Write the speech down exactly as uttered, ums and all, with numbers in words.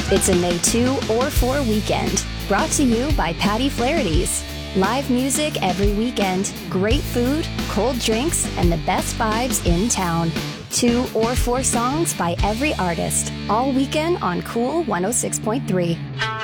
It's a May second or fourth weekend, brought to you by Patty Flaherty's. Live music every weekend, great food, cold drinks, and the best vibes in town. Two or four songs by every artist, all weekend on Cool one oh six point three.